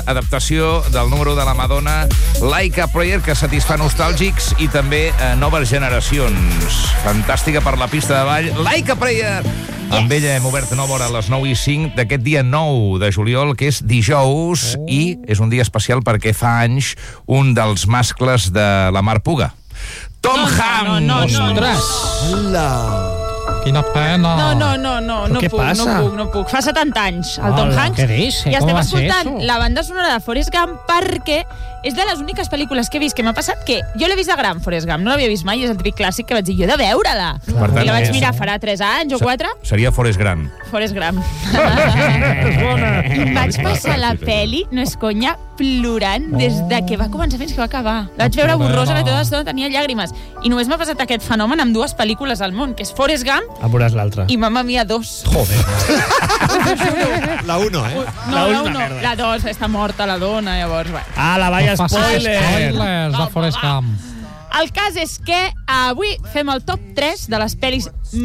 adaptació del número de la Madonna Like a Prayer, que satisfà nostàlgics i també noves generacions. Fantàstica per la pista de ball. Like a Prayer! Amb ella hem obert nova hora a les 9:05 d'aquest dia 9 de juliol, que és dijous, i és un dia especial perquè fa anys un dels mascles de la Mar Puga. Tom Hanks! No. Quina pena. No puc. Fa 70 anys, el Tom Hanks. Què dice? I estem Com va ser escoltant eso? la banda sonora de Forrest Gump perquè és de les úniques pel·lícules que he vist que m'ha passat que jo l'he vist de gran, Forrest Gump, no l'havia vist mai, és el típic clàssic que vaig dir, jo he de veure-la. Per tant, I la vaig mirar farà 3 anys o 4. Seria Forrest Gran. Forrest Gump. Vaig passar la peli, no és conya, plorant des de que va començar fins que va acabar. La vaig veure borrosa, perquè tota l'estona tenia llàgrimes. I només m'ha passat aquest fenomen amb 2 pel·lícules al món, que és Forrest Gump Veuràs l'altra. i Mamma Mia 2. Joder. La 1, eh? No, La la una 1, merda. la 2 està morta la dona, llavors, bueno. La valla spoiler. Spoilers de Forrest Gump. El cas és que avui fem el top 3 de les pel·lis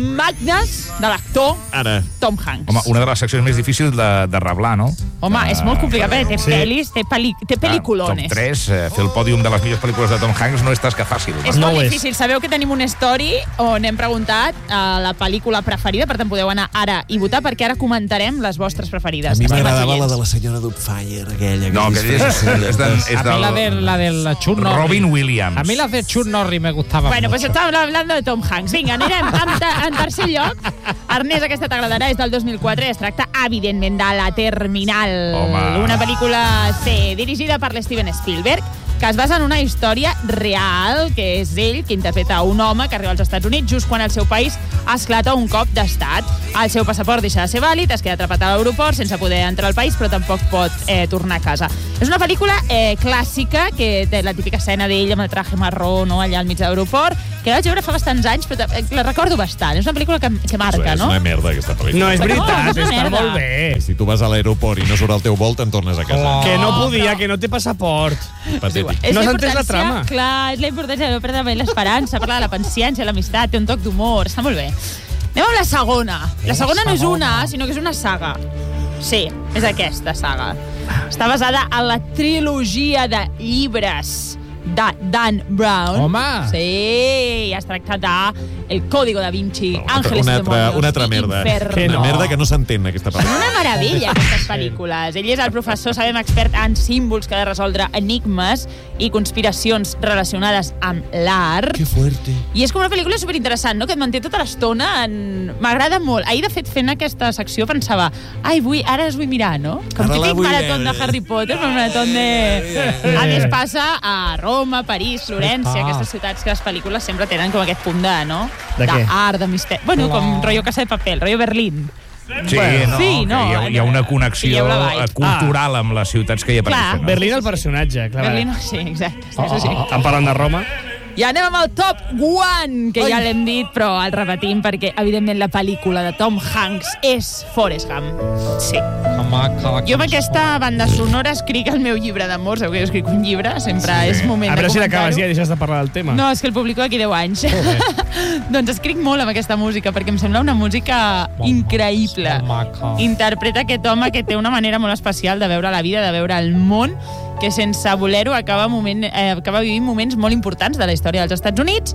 magnes de l'actor Ara. Tom Hanks. Home, una de les seccions més difícils de reblar, no? Home, és molt complicat, perquè té pel·lis, té pel·liculones. Top 3, fer el pòdium de les millors pel·lícules de Tom Hanks no és tasca fàcil. És No molt ho és. difícil. Sabeu que tenim un story on hem preguntat la pel·lícula preferida, per tant podeu anar ara i votar, perquè ara comentarem les vostres preferides. A mi Estimats m'agradava la oients. de la senyora Doubtfire, aquella. No, que és A mí la del Chuck Norris. Robin Williams. A mí la de Chuck Norris me gustaba Bueno, pues mucho. estàvem parlant de Tom Hanks. Vinga, anirem en tercer lloc. Ernest, aquesta t'agradarà, és del 2004 i es tracta, evidentment, de La Terminal. Home. Una pel·lícula, dirigida per l'Steven Spielberg, que es basa en una història real, que és ell, que interpreta un home que arriba als Estats Units just quan el seu país esclata un cop d'estat. El seu passaport deixa de ser vàlid, es queda atrapat a l'aeroport sense poder entrar al país, però tampoc pot tornar a casa. És una pel·lícula clàssica, que té la típica escena d'ell amb el traje marró, no?, allà al mig de l'aeroport, que la vaig veure fa bastants anys, però la recordo bastant. És una pel·lícula que marca, És no? una merda, aquesta pel·lícula. No, és veritat, No, és una està merda. molt bé. Si tu vas a l'aeroport i no surt el teu vol, te'n tornes a casa. Que no podia, que no té passaport. Patètic. És No la s'ha entès la importància- trama. Clar, és la importància de no perdre mai l'esperança, parla de la paciència, l'amistat, té un toc d'humor, està molt bé. Anem amb la segona. La segona no és una, sinó que és una saga. Sí, és aquesta saga. Està basada en la trilogia de llibres de Dan Brown. Home! Sí, es tracta de El Código da Vinci, Ángeles y Demonios Una altra i merda. Inferno. Que Una no. merda que no s'entén, aquesta Són pel·lícula. una meravella, aquestes pel·lícules. Ell és el professor, sabem, expert en símbols que ha de resoldre enigmes i conspiracions relacionades amb l'art. Que fuerte. I és com una pel·lícula superinteressant, no?, que et manté tota l'estona en... M'agrada molt. Ahir, de fet, fent aquesta secció, pensava ara els vull mirar, no? Com Ara la típic vull marató de veure. Harry Potter, un marató de... A més, passa a Roma, París, Florència, aquestes ciutats que les pel·lícules sempre tenen com aquest punt de, no?, De què? d'art, de misteri. Bueno, com rotllo Casa de Papel, rotllo Berlín. Sí, Bueno, no, sí, no, que hi ha una sí, hi connexió ha una vibe. cultural amb les ciutats que hi apareixen. No? Berlín el personatge, clar. Berlín, sí, exacte. Això sí. Estan parlant de Roma. I anem amb el top 1, que ja l'hem dit, però el repetim perquè, evidentment, la pel·lícula de Tom Hanks és Forrest Gump. Sí. Jo amb aquesta banda sonora escric el meu llibre d'amor. Sabeu que jo escric un llibre, sempre és moment A de veure si comentar-ho. l'acabes ja i deixes de parlar del tema. No, és que el publico d'aquí 10 anys. Doncs escric molt amb aquesta música, perquè em sembla una música increïble. Interpreta aquest home que té una manera molt especial de veure la vida, de veure el món, que sense voler-ho acaba vivint moments molt importants de la història dels Estats Units.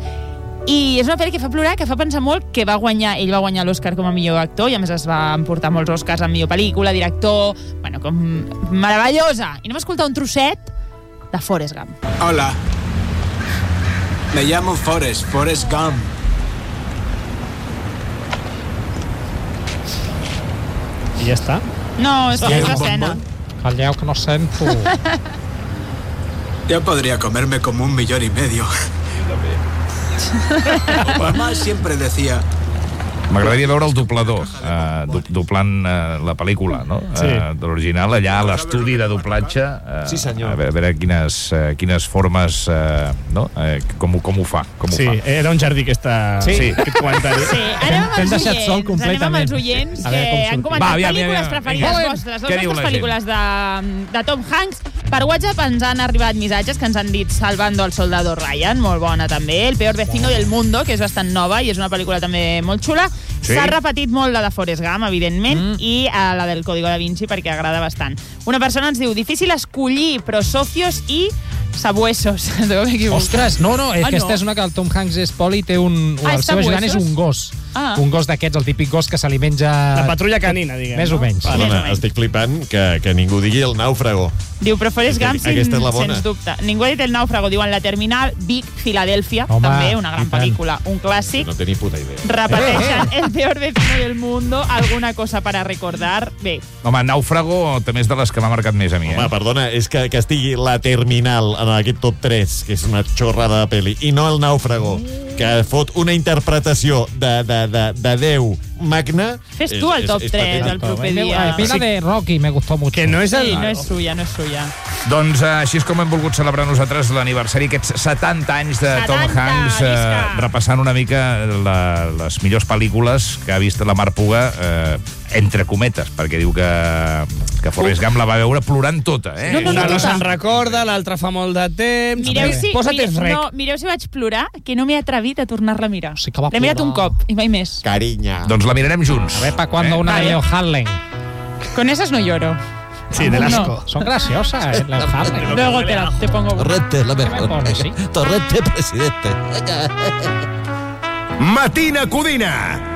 I és una pel·li que fa plorar, que fa pensar molt, que ell va guanyar l'Oscar com a millor actor i a més es va emportar molts Oscars en millor pel·lícula, director, bueno, com meravellosa. I anem a escoltar un trosset de Forrest Gump. Hola. Me llamo Forrest Gump. I ja està. No, és ¿Quieres un l'escena. bombón? Calleu, que no sento. Yo podría comerme como 1,5 millones. Mamá siempre decía, M'agradaria veure el doblador doblant la pel·lícula, no? Sí. De l'original, allà a l'estudi de doblatge. Sí, senyor. A veure quines formes, no? Com ho fa. Sí, era un jardí aquesta... Sí. Aquest comentari. Sí, anem amb T'hem els deixat sol oients. Anem amb completament. els oients A veure que com han surt. comentat Va, aviam, pel·lícules aviam. preferides Vinga. vostres, Què les diu vostres la gent? pel·lícules de Tom Hanks. Per WhatsApp ens han arribat missatges que ens han dit Salvando al soldado Ryan, molt bona també, El peor vecino del mundo, que és bastant nova i és una pel·lícula també molt xula. Sí. S'ha repetit molt la de Forrest Gump, evidentment, i la del Código da Vinci perquè agrada bastant. Una persona ens diu, difícil escollir, però socios i sabuesos. Ostres, no, aquesta és una que el Tom Hanks és poli i té el seu ajudant és un gos. Un gos d'aquests, el típic gos que se li menja... La patrulla canina, diguem. Més o menys. Perdona, estic flipant que ningú digui El náufrago. Diu, però Forrest Gump, Aquesta és la bona. sens dubte. Ningú ha dit El náufrago, diuen La terminal, Vic, Filadèlfia, Home, també una gran i tant. pel·lícula, un clàssic. No té ni puta idea. Repeteixen El peor vecino del mundo, alguna cosa para recordar. Bé, Home, Náufrago també és de les que m'ha marcat més a mi. Home, perdona, és que estigui La terminal en aquest top 3, que és una xorrada de pel·li, i no El náufrago, que fot una interpretació de Déu magna... fes tu el top 3 el proper dia. A mí la de Rocky me gustó mucho. Que no és el... Sí, no és suya, no és suya. Doncs així és com hem volgut celebrar nosaltres l'aniversari, aquests 70 anys de Tom 70, Hanks, visca! repassant una mica les millors pel·lícules que ha vist la Mar Puga, entre cometes, perquè diu que Forrest Gump la va veure plorant tota. No, Una no tota. se'n recorda, l'altra fa molt de temps... Posa't rec. Mireu si vaig plorar, que no m'he atrevit a tornar-la a mirar. Sí que va L'he mirat un plorar. cop, i mai més. Carinya. Doncs la mirarem junts. A ver para cuando una de Vale. Leo Harlem. Con esas no lloro. Sí, de l'asco. Son graciosas, Leo Harlem. Luego te pongo... Torrente, la ¿Qué me mejor. pones, sí? Torrente, presidente. Matina Codina.